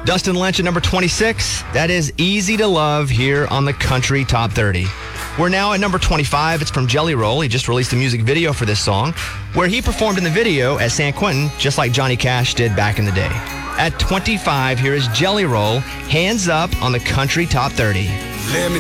Dustin Lynch at number 26. That is Easy to Love here on the Country Top 30. We're now at number 25. It's from Jelly Roll. He just released a music video for this song where he performed in the video at San Quentin just like Johnny Cash did back in the day. At 25, here is Jelly Roll, Hands Up on the Country Top 30. Let me